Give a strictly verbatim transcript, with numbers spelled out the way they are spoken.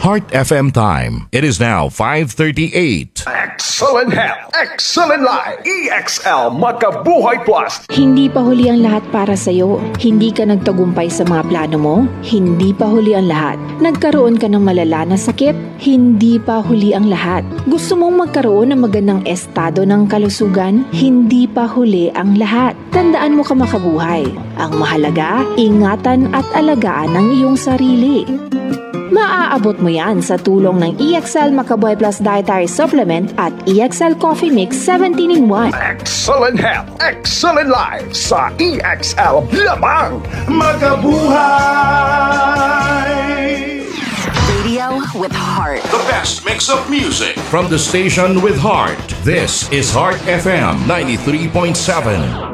Heart F M time. It is now five thirty-eight. Excellent health, excellent life. E X L Makabuhay Plus. Hindi pa huli ang lahat para sa'yo. Hindi ka nagtagumpay sa mga plano mo. Hindi pa huli ang lahat. Nagkaroon ka ng malala na sakit. Hindi pa huli ang lahat. Gusto mong magkaroon ng magandang estado ng kalusugan. Hindi pa huli ang lahat. Tandaan mo ka makabuhay. Ang mahalaga, ingatan at alagaan ang iyong sarili. Maaabot mo yan sa tulong ng E X L Makabuhay Plus Dietary Supplement at E X L Coffee Mix seventeen in one. Excellent health, excellent life sa E X L lamang. Makabuhay! Radio with heart. The best mix of music from the station with heart. This is Heart F M ninety-three point seven.